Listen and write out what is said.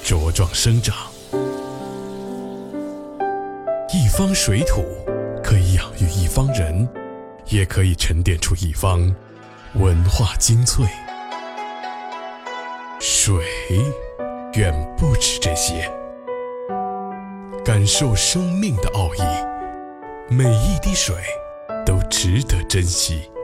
茁壮生长。一方水土可以养育一方人，也可以沉淀出一方文化精粹。水远不止这些，感受生命的奥义，每一滴水都值得珍惜。